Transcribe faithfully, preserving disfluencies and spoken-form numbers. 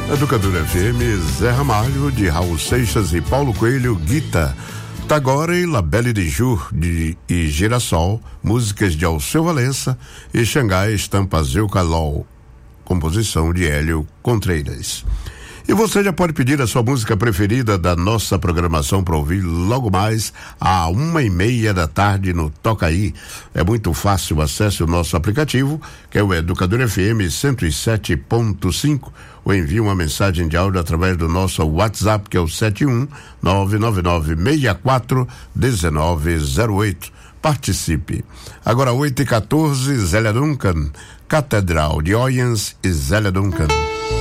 Educadora F M, Zé Ramalho, de Raul Seixas e Paulo Coelho, Guita, Tagore, La Belle de Jour de, e Girassol, músicas de Alceu Valença e Xangai Estampazeu Calol, composição de Hélio Contreiras. E você já pode pedir a sua música preferida da nossa programação para ouvir logo mais à uma e meia da tarde no Toca Aí. É muito fácil, acesse o nosso aplicativo, que é o Educador F M cento e sete ponto cinco, ou envie uma mensagem de áudio através do nosso WhatsApp, que é o sete um nove nove nove seis quatro um nove zero oito. Participe. Agora oito e quatorze, Zélia Duncan, Catedral de Oyens e Zélia Duncan.